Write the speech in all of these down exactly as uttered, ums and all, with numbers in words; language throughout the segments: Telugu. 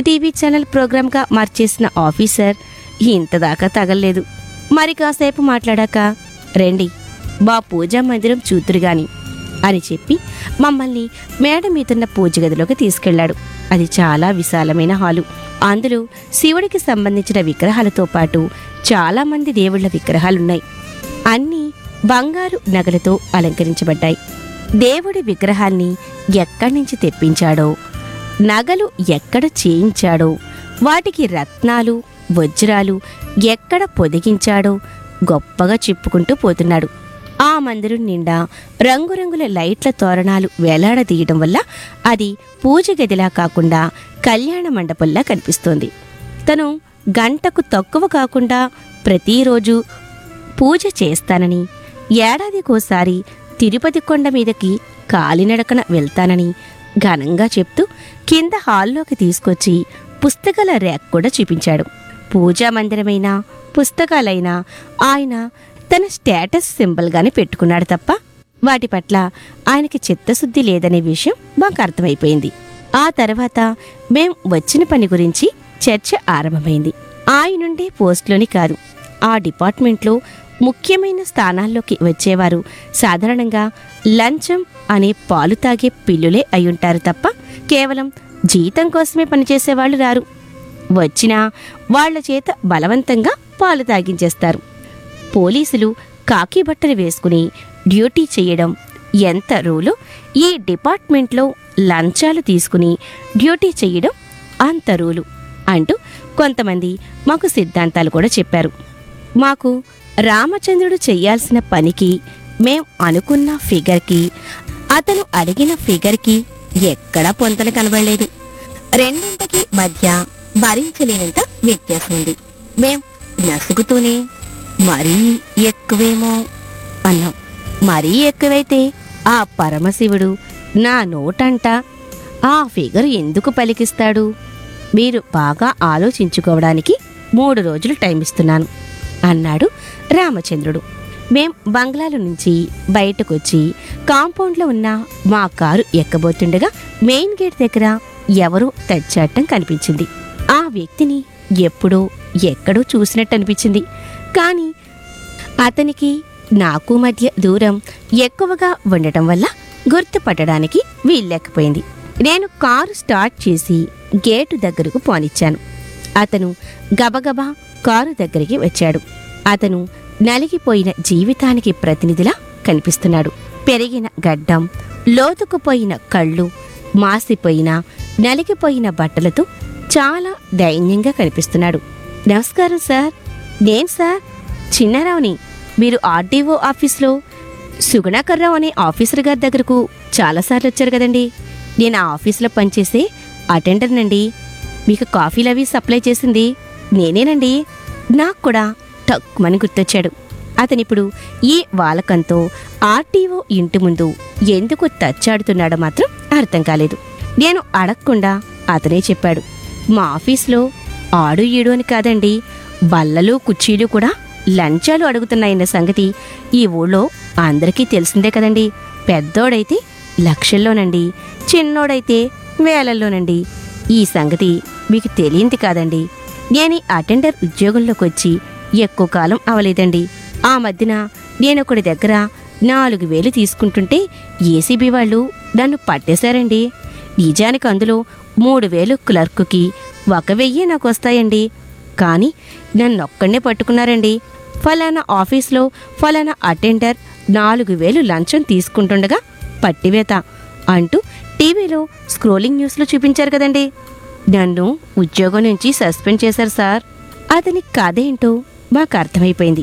TV channel ప్రోగ్రాంగా మార్చేసిన officer ఇంతదాకా తగల్లేదు. మరి కాసేపు మాట్లాడాక, రండి బా పూజా మందిరం చూతురుగాని అని చెప్పి మమ్మల్ని మేడ మీదున్న పూజ గదిలోకి తీసుకెళ్లాడు. అది చాలా విశాలమైన హాలు. అందులో శివుడికి సంబంధించిన విగ్రహాలతో పాటు చాలా మంది దేవుళ్ల విగ్రహాలున్నాయి. అన్నీ బంగారు నగలతో అలంకరించబడ్డాయి. దేవుడి విగ్రహాల్ని ఎక్కడి నుంచి తెప్పించాడో, నగలు ఎక్కడ చేయించాడో, వాటికి రత్నాలు వజ్రాలు ఎక్కడ పొదిగించాడో గొప్పగా చెప్పుకుంటూ పోతున్నాడు. ఆ మందిరం నిండా రంగురంగుల లైట్ల తోరణాలు వేలాడదీయడం వల్ల అది పూజ గదిలా కాకుండా కళ్యాణ మండపంలా కనిపిస్తోంది. తను గంటకు తక్కువ కాకుండా ప్రతిరోజు పూజ చేస్తానని, ఏడాదికోసారి తిరుపతి కొండ మీదకి కాలినడకన వెళ్తానని ఘనంగా చెప్తూ కింద హాల్లోకి తీసుకొచ్చి పుస్తకాల ర్యాక్ కూడా చూపించాడు. పూజా మందిరమైనా పుస్తకాలైనా ఆయన తన స్టేటస్ సింబల్గానే పెట్టుకున్నాడు తప్ప వాటి పట్ల ఆయనకి చిత్తశుద్ధి లేదనే విషయం మాకు అర్థమైపోయింది. ఆ తర్వాత మేం వచ్చిన పని గురించి చర్చ ఆరంభమైంది. ఆయనుండే పోస్టులోని కాదు, ఆ డిపార్ట్మెంట్లో ముఖ్యమైన స్థానాల్లోకి వచ్చేవారు సాధారణంగా లంచం అనే పాలు తాగే పిల్లులే అయ్యుంటారు తప్ప కేవలం జీతం కోసమే పనిచేసేవాళ్లు రారు. వచ్చినా వాళ్ల చేత బలవంతంగా పాలు తాగించేస్తారు. పోలీసులు కాకి బట్టలు వేసుకుని డ్యూటీ చేయడం ఎంత రూలో, ఈ డిపార్ట్మెంట్లో లంచాలు తీసుకుని డ్యూటీ చేయడం అంత రూలు అంటూ కొంతమంది మాకు సిద్ధాంతాలు కూడా చెప్పారు. మాకు రామచంద్రుడు చెయ్యాల్సిన పనికి, మేం అనుకున్న ఫిగర్కి, అతను అడిగిన ఫిగర్కి ఎక్కడా పొంతన కనబడలేదు. రెండింటికి మధ్య భరించలేనంత వ్యత్యాసం ఉంది. మేం నసుగుతూనే మరీ ఎక్కువేమో అన్నాం. మరీ ఎక్కువైతే ఆ పరమశివుడు నా నోటంట ఆ ఫిగర్ ఎందుకు పలికిస్తాడు? మీరు బాగా ఆలోచించుకోవడానికి మూడు రోజులు టైం ఇస్తున్నాను అన్నాడు రామచంద్రుడు. మేం బంగ్లాలో నుంచి బయటకొచ్చి కాంపౌండ్లో ఉన్న మా కారు ఎక్కబోతుండగా మెయిన్ గేట్ దగ్గర ఎవరో తచ్చాటం కనిపించింది. ఆ వ్యక్తిని ఎప్పుడో ఎక్కడో చూసినట్టు అనిపించింది. కానీ అతనికి నాకు మధ్య దూరం ఎక్కువగా ఉండటం వల్ల గుర్తుపట్టడానికి వీల్లేకపోయింది. నేను కారు స్టార్ట్ చేసి గేటు దగ్గరకు పోనిచ్చాను. అతను గబగబా కారు దగ్గరికి వచ్చాడు. అతను నలిగిపోయిన జీవితానికి ప్రతినిధిలా కనిపిస్తున్నాడు. పెరిగిన గడ్డం, లోతుకుపోయిన కళ్ళు, మాసిపోయిన నలిగిపోయిన బట్టలతో చాలా దైన్యంగా కనిపిస్తున్నాడు. నమస్కారం సార్, నేను సార్ చిన్నారావుని. మీరు ఆర్డీఓ ఆఫీస్లో సుగుణాకర్రావు అనే ఆఫీసర్ గారి దగ్గరకు చాలాసార్లు వచ్చారు కదండి. నేను ఆ ఆఫీసులో పనిచేసే అటెండర్నండి. మీకు కాఫీలు అవి సప్లై చేసింది నేనేనండి. నాకు కూడా టక్కుమని గుర్తొచ్చాడు. అతనిప్పుడు ఈ వాలకంతో ఆర్టీఓ ఇంటి ముందు ఎందుకు తచ్చాడుతున్నాడో మాత్రం అర్థం కాలేదు. నేను అడగకుండా అతనే చెప్పాడు, మా ఆఫీస్లో ఆడు ఈడు అని కాదండి, బల్లలు కుర్చీలు కూడా లంచాలు అడుగుతున్నాయన్న సంగతి ఈ ఊళ్ళో అందరికీ తెలిసిందే కదండి. పెద్దోడైతే లక్షల్లోనండి, చిన్నోడైతే వేలల్లోనండి. ఈ సంగతి మీకు తెలియంది కాదండి. నేను అటెండర్ ఉద్యోగంలోకి వచ్చి ఎక్కువ కాలం అవలేదండి. ఆ మధ్యన నేనొకడి దగ్గర నాలుగు వేలు తీసుకుంటుంటే ఏసీబీ వాళ్ళు నన్ను పట్టేశారండి. నిజానికి అందులో మూడు వేలు క్లర్కుకి, ఒక వెయ్యి నాకు వస్తాయండి. కానీ నన్నొక్కడే పట్టుకున్నారండి. ఫలానా ఆఫీస్లో ఫలానా అటెండర్ నాలుగు వేలు లంచం తీసుకుంటుండగా పట్టివేత అంటూ టీవీలో స్క్రోలింగ్ న్యూస్లో చూపించారు కదండి. నన్ను ఉద్యోగం నుంచి సస్పెండ్ చేశారు సార్. అతని కథ ఏంటో మాకు అర్థమైపోయింది.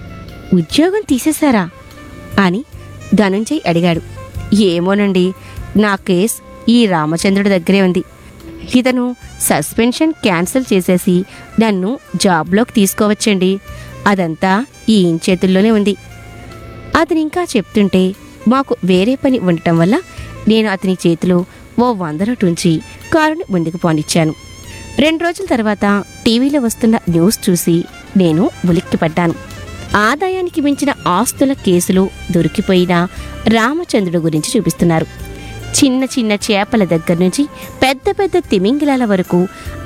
ఉద్యోగం తీసేశారా అని ధనుంజయ్ అడిగాడు. ఏమోనండి, నా కేస్ ఈ రామచంద్రుడి దగ్గరే ఉంది. ఇతను సస్పెన్షన్ క్యాన్సిల్ చేసేసి నన్ను జాబ్లోకి తీసుకోవచ్చండి. అదంతా ఈ చేతుల్లోనే ఉంది. అతను ఇంకా చెప్తుంటే మాకు వేరే పని ఉండటం వల్ల నేను అతని చేతిలో ఓ వంద నోటు ఉంచి కారుని ముందుకు పోనిచ్చాను. రెండు రోజుల తర్వాత టీవీలో వస్తున్న న్యూస్ చూసి నేను ఉలిక్కిపడ్డాను. ఆదాయానికి మించిన ఆస్తుల కేసులో దొరికిపోయిన రామచంద్రుడు గురించి చూపిస్తున్నారు. చిన్న చిన్న చేపల దగ్గర నుంచి పెద్ద పెద్ద తిమింగిలాల వరకు